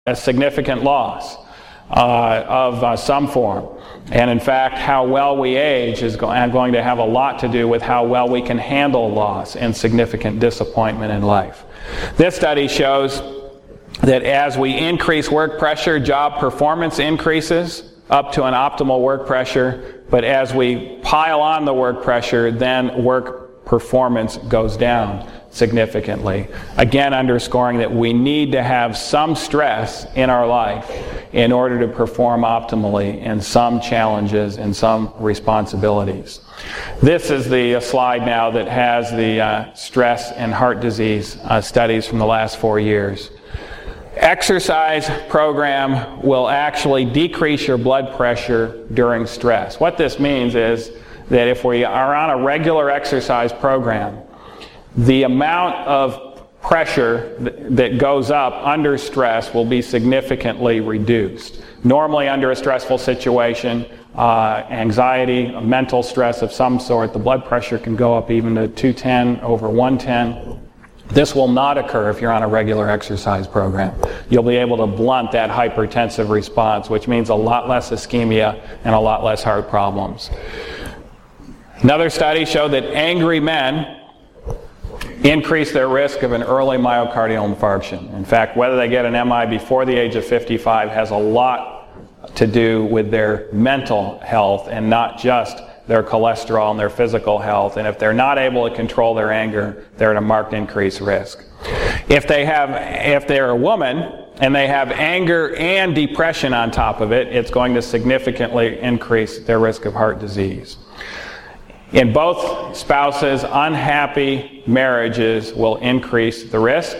a significant loss of some form. And in fact, how well we age is going to have a lot to do with how well we can handle loss and significant disappointment in life. This study shows that as we increase work pressure, job performance increases up to an optimal work pressure, but as we pile on the work pressure, then work performance goes down significantly. Again, underscoring that we need to have some stress in our life in order to perform optimally in some challenges and some responsibilities. This is the slide now that has the stress and heart disease studies from the last 4 years. Exercise program will actually decrease your blood pressure during stress. What this means is that if we are on a regular exercise program, the amount of pressure that goes up under stress will be significantly reduced. Normally under a stressful situation, anxiety, mental stress of some sort, the blood pressure can go up even to 210 over 110. This will not occur if you're on a regular exercise program. You'll be able to blunt that hypertensive response, which means a lot less ischemia and a lot less heart problems. Another study showed that angry men increase their risk of an early myocardial infarction. In fact, whether they get an MI before the age of 55 has a lot to do with their mental health and not just their cholesterol and their physical health. And if they're not able to control their anger, they're at a marked increased risk. If they're a woman and they have anger and depression on top of it, it's going to significantly increase their risk of heart disease. In both spouses, unhappy marriages will increase the risk.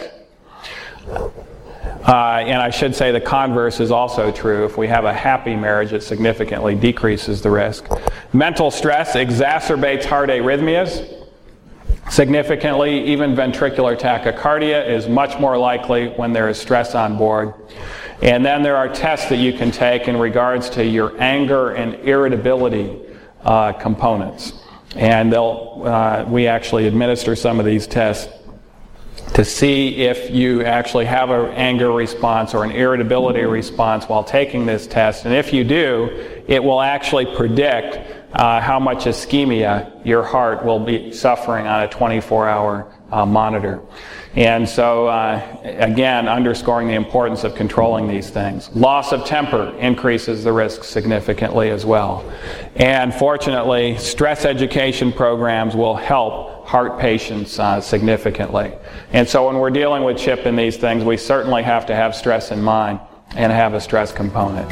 And I should say the converse is also true. If we have a happy marriage, it significantly decreases the risk. Mental stress exacerbates heart arrhythmias significantly. Even ventricular tachycardia is much more likely when there is stress on board. And then there are tests that you can take in regards to your anger and irritability components. And we actually administer some of these tests to see if you actually have an anger response or an irritability response while taking this test. And if you do, it will actually predict how much ischemia your heart will be suffering on a 24-hour monitor. And so, again, underscoring the importance of controlling these things. Loss of temper increases the risk significantly as well. And fortunately, stress education programs will help heart patients significantly. And so when we're dealing with CHIP and these things, we certainly have to have stress in mind and have a stress component.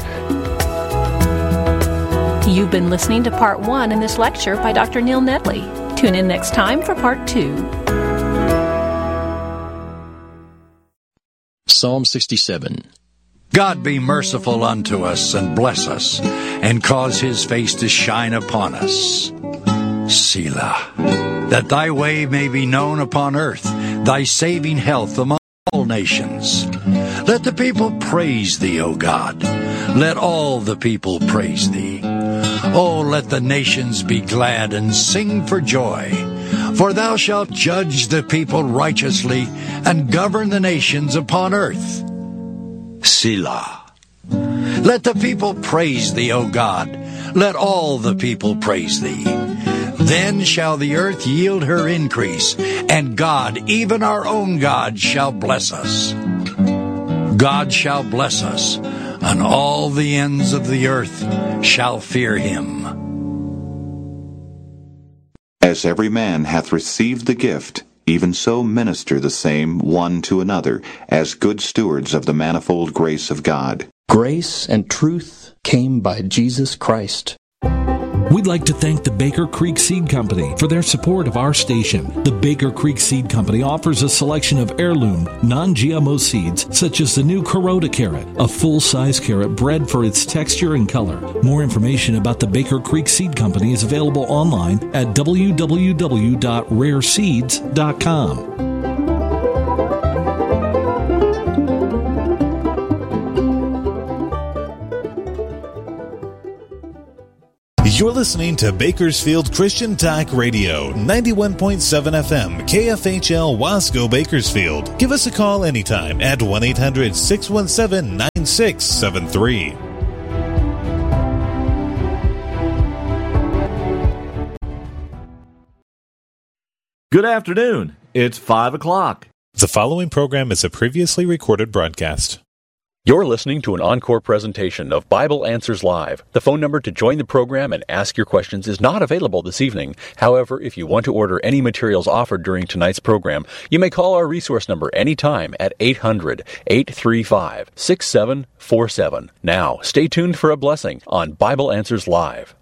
You've been listening to Part 1 in this lecture by Dr. Neil Nedley. Tune in next time for Part 2. Psalm 67. God be merciful unto us and bless us, and cause his face to shine upon us. Selah. That thy way may be known upon earth, thy saving health among all nations. Let the people praise thee, O God. Let all the people praise thee. O let the nations be glad and sing for joy. For thou shalt judge the people righteously and govern the nations upon earth. Selah. Let the people praise thee, O God. Let all the people praise thee. Then shall the earth yield her increase, and God, even our own God, shall bless us. God shall bless us, and all the ends of the earth shall fear him. As every man hath received the gift, even so minister the same one to another, as good stewards of the manifold grace of God. Grace and truth came by Jesus Christ. We'd like to thank the Baker Creek Seed Company for their support of our station. The Baker Creek Seed Company offers a selection of heirloom, non-GMO seeds, such as the new Kuroda carrot, a full-size carrot bred for its texture and color. More information about the Baker Creek Seed Company is available online at www.rareseeds.com. You're listening to Bakersfield Christian Talk Radio, 91.7 FM, KFHL Wasco, Bakersfield. Give us a call anytime at 1-800-617-9673. Good afternoon. It's 5 o'clock. The following program is a previously recorded broadcast. You're listening to an encore presentation of Bible Answers Live. The phone number to join the program and ask your questions is not available this evening. However, if you want to order any materials offered during tonight's program, you may call our resource number anytime at 800-835-6747. Now, stay tuned for a blessing on Bible Answers Live.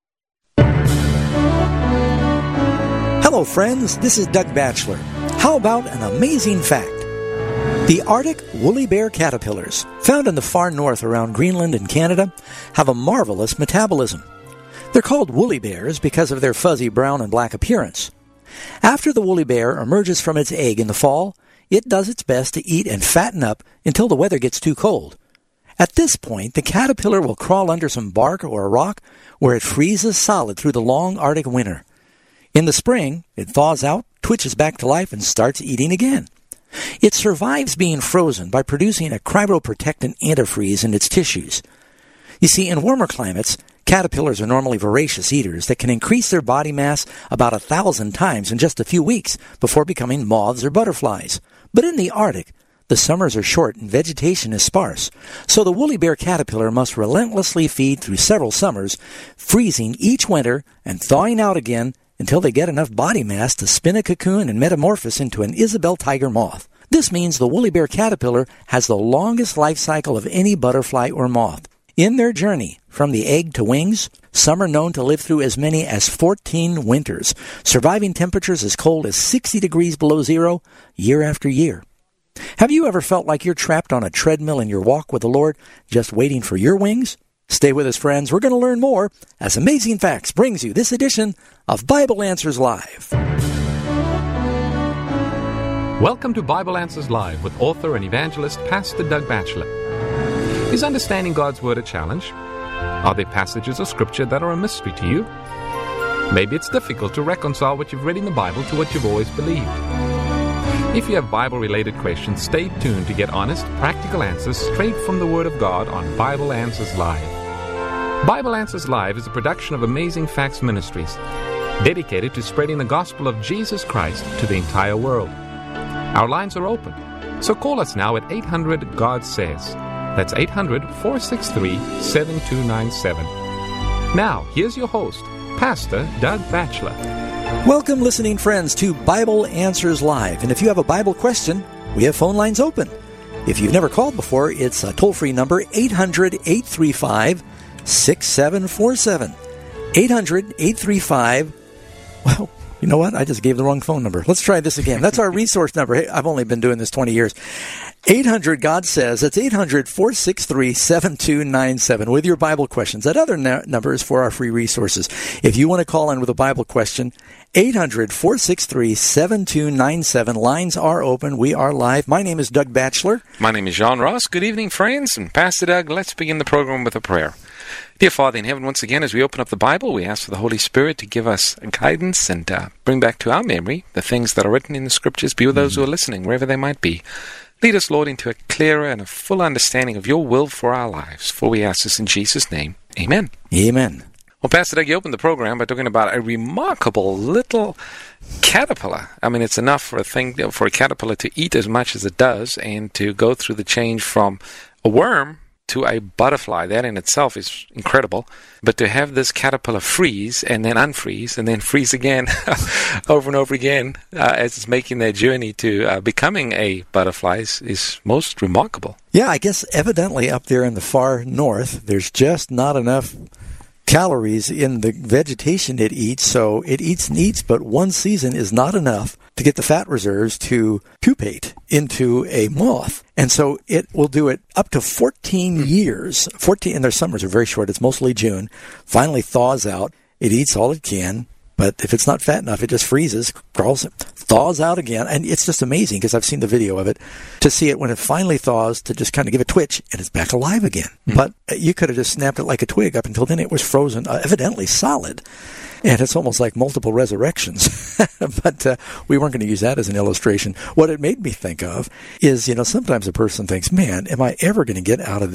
Hello, friends. This is Doug Batchelor. How about an amazing fact? The Arctic woolly bear caterpillars, found in the far north around Greenland and Canada, have a marvelous metabolism. They're called woolly bears because of their fuzzy brown and black appearance. After the woolly bear emerges from its egg in the fall, it does its best to eat and fatten up until the weather gets too cold. At this point, the caterpillar will crawl under some bark or a rock where it freezes solid through the long Arctic winter. In the spring, it thaws out, twitches back to life, and starts eating again. It survives being frozen by producing a cryoprotectant antifreeze in its tissues. You see, in warmer climates, caterpillars are normally voracious eaters that can increase their body mass about 1,000 times in just a few weeks before becoming moths or butterflies. But in the Arctic, the summers are short and vegetation is sparse, so the woolly bear caterpillar must relentlessly feed through several summers, freezing each winter and thawing out again until they get enough body mass to spin a cocoon and metamorphose into an Isabel tiger moth. This means the woolly bear caterpillar has the longest life cycle of any butterfly or moth. In their journey from the egg to wings, some are known to live through as many as 14 winters, surviving temperatures as cold as 60 degrees below zero year after year. Have you ever felt like you're trapped on a treadmill in your walk with the Lord, just waiting for your wings? Stay with us, friends. We're going to learn more as Amazing Facts brings you this edition of Bible Answers Live. Welcome to Bible Answers Live with author and evangelist Pastor Doug Batchelor. Is understanding God's Word a challenge? Are there passages of Scripture that are a mystery to you? Maybe it's difficult to reconcile what you've read in the Bible to what you've always believed. If you have Bible-related questions, stay tuned to get honest, practical answers straight from the Word of God on Bible Answers Live. Bible Answers Live is a production of Amazing Facts Ministries, dedicated to spreading the gospel of Jesus Christ to the entire world. Our lines are open, so call us now at 800-GOD-SAYS. That's 800-463-7297. Now, here's your host, Pastor Doug Batchelor. Welcome, listening friends, to Bible Answers Live. And if you have a Bible question, we have phone lines open. If you've never called before, it's a toll-free number, 800-835-6747. 800-835, well, you know what? I just gave the wrong phone number. Let's try this again. That's our resource number. Hey, I've only been doing this 20 years. 800-GOD-SAYS. That's 800-463-7297 with your Bible questions. That other number is for our free resources. If you want to call in with a Bible question, 800-463-7297. Lines are open. We are live. My name is Doug Batchelor. My name is John Ross. Good evening, friends. And Pastor Doug, let's begin the program with a prayer. Dear Father in heaven, once again, as we open up the Bible, we ask for the Holy Spirit to give us guidance and bring back to our memory the things that are written in the Scriptures. Be with those who are listening, wherever they might be. Lead us, Lord, into a clearer and a full understanding of your will for our lives. For we ask this in Jesus' name. Amen. Amen. Well, Pastor Doug, you opened the program by talking about a remarkable little caterpillar. I mean, it's enough for a caterpillar to eat as much as it does and to go through the change from a worm to a butterfly. That in itself is incredible. But to have this caterpillar freeze and then unfreeze and then freeze again over and over again as it's making their journey to becoming a butterfly is most remarkable. Yeah, I guess evidently up there in the far north, there's just not enough calories in the vegetation it eats, so it eats and eats, but one season is not enough to get the fat reserves to pupate into a moth. And so it will do it up to 14 years. 14, and their summers are very short. It's mostly June. Finally thaws out. It eats all it can, But if it's not fat enough, it just freezes, crawls, thaws out again. And it's just amazing, because I've seen the video of it, to see it when it finally thaws, to just kind of give a twitch, and it's back alive again. Mm-hmm. But you could have just snapped it like a twig. Up until then, it was frozen, evidently solid. And it's almost like multiple resurrections. But we weren't going to use that as an illustration. What it made me think of is, sometimes a person thinks, man, am I ever going to get out of